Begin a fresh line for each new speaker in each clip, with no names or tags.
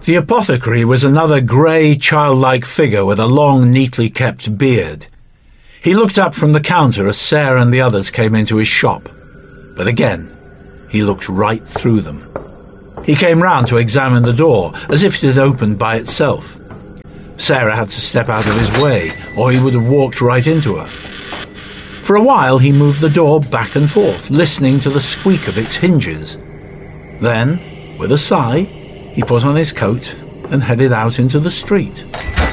The apothecary was another grey, childlike figure with a long, neatly kept beard. He looked up from the counter as Sarah and the others came into his shop. But again, he looked right through them. He came round to examine the door, as if it had opened by itself. Sarah had to step out of his way, or he would have walked right into her. For a while he moved the door back and forth, listening to the squeak of its hinges. Then, with a sigh, he put on his coat and headed out into the street.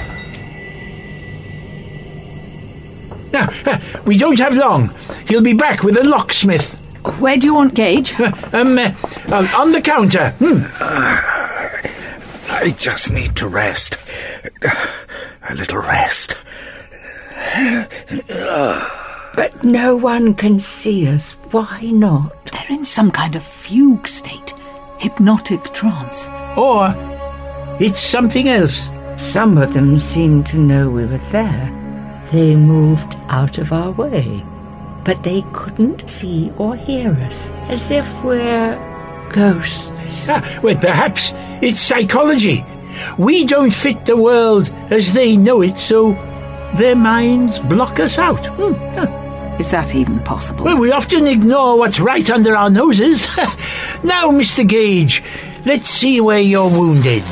Now, we don't have long. He'll be back with a locksmith.
Where do you want Gage?
On the counter.
I just need to rest. A little rest.
But no one can see us. Why not?
They're in some kind of fugue state. Hypnotic trance.
Or it's something else.
Some of them seemed to know we were there. They moved out of our way. But they couldn't see or hear us, as if we're ghosts.
Well, perhaps it's psychology. We don't fit the world as they know it, so their minds block us out.
Is that even possible?
Well, we often ignore what's right under our noses. Now, Mr. Gage, let's see where you're wounded.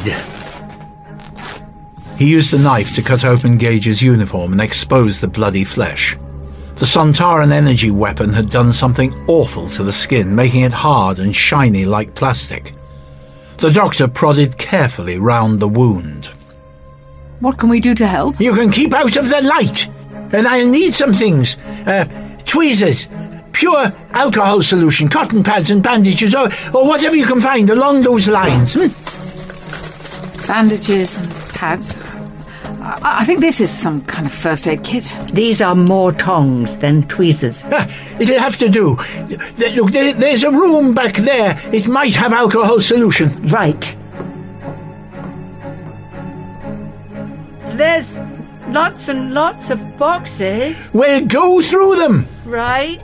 He used a knife to cut open Gage's uniform and expose the bloody flesh. The Sontaran energy weapon had done something awful to the skin, making it hard and shiny like plastic. The doctor prodded carefully round the wound.
What can we do to help?
You can keep out of the light, and I'll need some things. Tweezers, pure alcohol solution, cotton pads and bandages, or whatever you can find along those lines.
Bandages and pads. I think this is some kind of first aid kit.
These are more tongs than tweezers.
It'll have to do. Look, there's a room back there. It might have alcohol solution.
Right. There's lots and lots of boxes.
Well, go through them.
Right.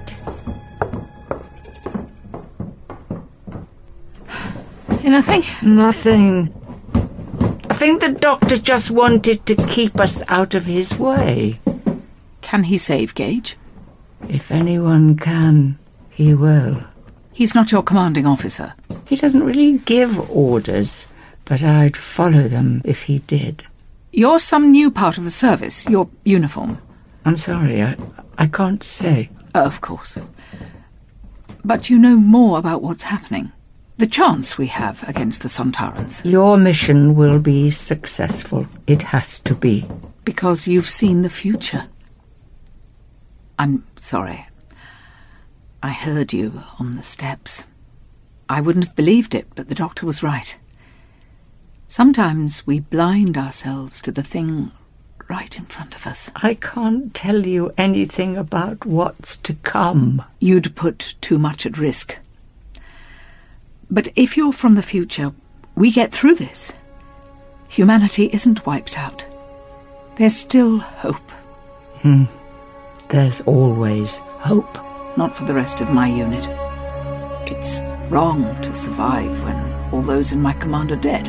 Nothing?
Nothing. I think the doctor just wanted to keep us out of his way.
Can he save Gage?
If anyone can, he will.
He's not your commanding officer.
He doesn't really give orders, but I'd follow them if he did.
You're some new part of the service, your uniform.
I'm sorry, I can't say.
Of course. But you know more about what's happening. The chance we have against the Sontarans.
Your mission will be successful. It has to be.
Because you've seen the future. I'm sorry. I heard you on the steps. I wouldn't have believed it, but the doctor was right. Sometimes we blind ourselves to the thing right in front of us.
I can't tell you anything about what's to come.
You'd put too much at risk. But if you're from the future, we get through this. Humanity isn't wiped out. There's still hope.
There's always hope.
Not for the rest of my unit. It's wrong to survive when all those in my command are dead.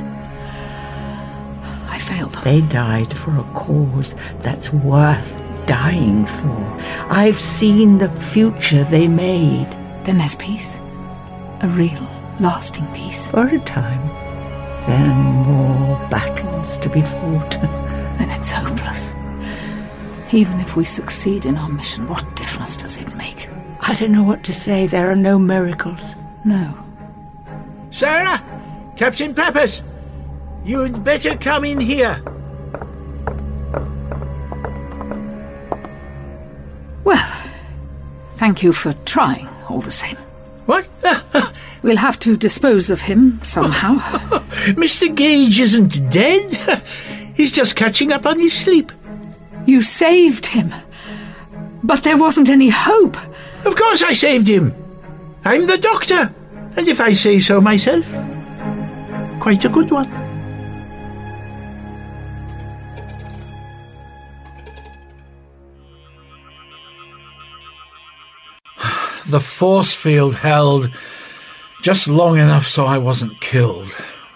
I failed them.
They died for a cause that's worth dying for. I've seen the future they made.
Then there's peace. A real, lasting peace.
For a time. Then more battles to be fought.
Then it's hopeless. Even if we succeed in our mission, what difference does it make?
I don't know what to say. There are no miracles.
No.
Sarah! Captain Peppers! You'd better come in here.
Well, thank you for trying, all the same.
What?
We'll have to dispose of him somehow.
Mr. Gage isn't dead. He's just catching up on his sleep.
You saved him. But there wasn't any hope.
Of course I saved him. I'm the doctor. And if I say so myself, quite a good one. The force field held just long enough so I wasn't killed.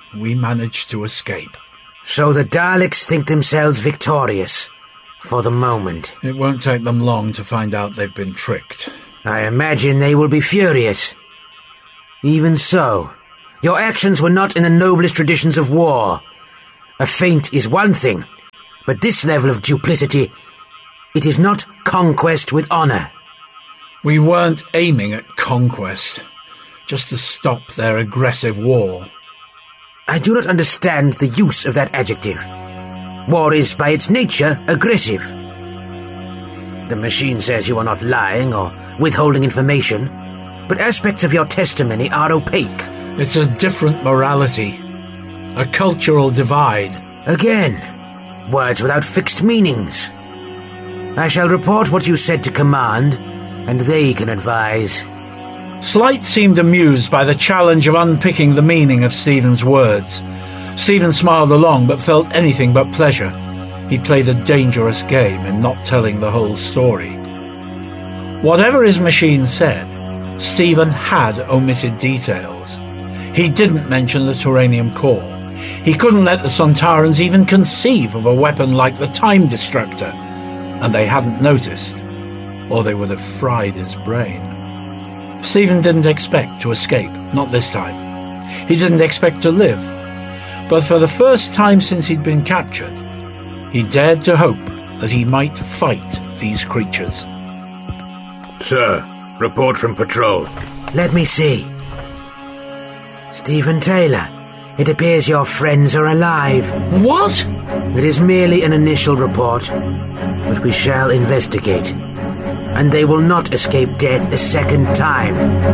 we managed to escape.
So the Daleks think themselves victorious, for the moment.
It won't take them long to find out they've been tricked.
I imagine they will be furious. Even so, your actions were not in the noblest traditions of war. A feint is one thing, but this level of duplicity, it is not conquest with honor.
We weren't aiming at conquest, just to stop their aggressive war.
I do not understand the use of that adjective. War is, by its nature, aggressive. The machine says you are not lying or withholding information, but aspects of your testimony are opaque.
It's a different morality, a cultural divide.
Again, words without fixed meanings. I shall report what you said to command, and they can advise.
Slight seemed amused by the challenge of unpicking the meaning of Stephen's words. Stephen smiled along, but felt anything but pleasure. He played a dangerous game in not telling the whole story. Whatever his machine said, Stephen had omitted details. He didn't mention the Turanium core. He couldn't let the Sontarans even conceive of a weapon like the Time Destructor, and they hadn't noticed, or they would have fried his brain. Stephen didn't expect to escape, not this time. He didn't expect to live, but for the first time since he'd been captured, he dared to hope that he might fight these creatures.
Sir, report from patrol.
Let me see. Stephen Taylor, it appears your friends are alive.
What?
It is merely an initial report, but we shall investigate. And they will not escape death a second time.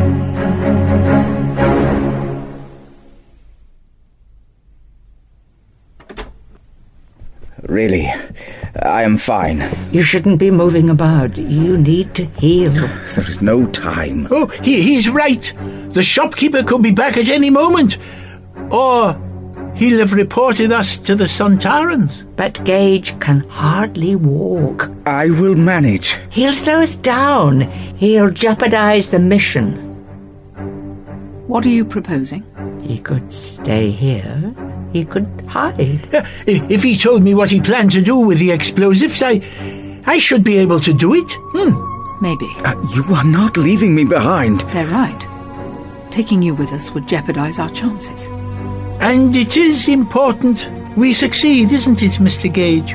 Really, I am fine.
You shouldn't be moving about. You need to heal.
There is no time.
Oh, he's right. The shopkeeper could be back at any moment. Or he'll have reported us to the Sontarans.
But Gage can hardly walk.
I will manage.
He'll slow us down. He'll jeopardize the mission.
What are you proposing?
He could stay here. He could hide.
If he told me what he planned to do with the explosives, I should be able to do it.
Maybe.
You are not leaving me behind.
They're right. Taking you with us would jeopardize our chances.
And it is important we succeed, isn't it, Mr. Gage?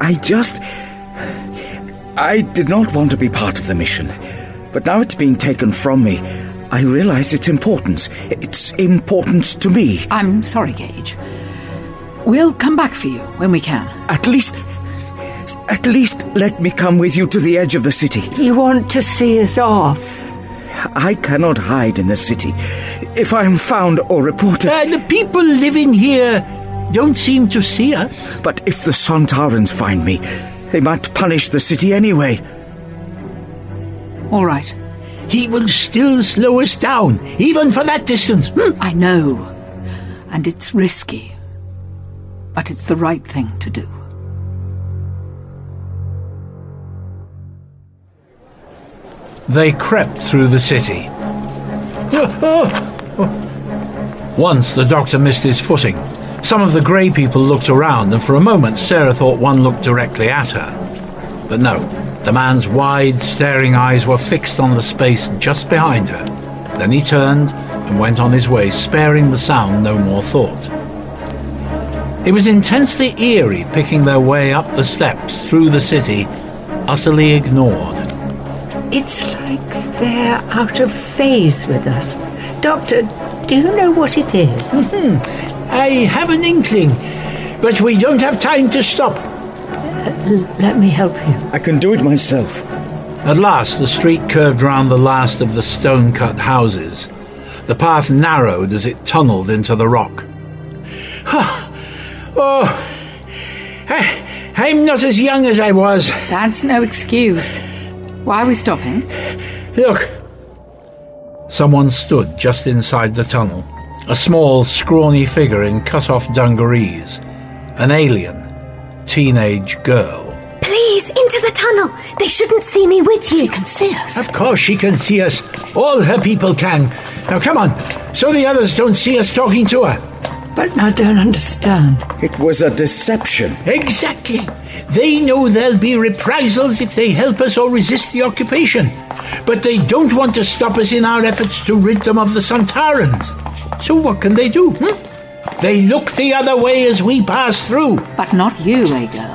I did not want to be part of the mission. But now it's being taken from me. I realize its importance. It's important to me.
I'm sorry, Gage. We'll come back for you when we can.
At least let me come with you to the edge of the city.
You want to see us off?
I cannot hide in the city. If I am found or reported...
The people living here don't seem to see us.
But if the Sontarans find me, they might punish the city anyway.
All right.
He will still slow us down, even for that distance.
I know. And it's risky. But it's the right thing to do.
They crept through the city. Once the doctor missed his footing. Some of the grey people looked around, and for a moment Sarah thought one looked directly at her. But no, the man's wide, staring eyes were fixed on the space just behind her. Then he turned and went on his way, sparing the sound no more thought. It was intensely eerie picking their way up the steps through the city, utterly ignored.
It's like they're out of phase with us. Doctor, do you know what it is?
I have an inkling, but we don't have time to stop.
Let me help you.
I can do it myself.
At last, the street curved round the last of the stone-cut houses. The path narrowed as it tunnelled into the rock. I'm not as young as I was.
That's no excuse. Why are we stopping?
Look. Someone stood just inside the tunnel. A small, scrawny figure in cut-off dungarees. An alien. Teenage girl.
Please, into the tunnel. They shouldn't see me with you.
She can see us.
Of course she can see us. All her people can. Now come on, so the others don't see us talking to her.
But I don't understand.
It was a deception.
Exactly. They know there'll be reprisals if they help us or resist the occupation. But they don't want to stop us in our efforts to rid them of the Sontarans. So what can they do? They look the other way as we pass through.
But not you, Aegal.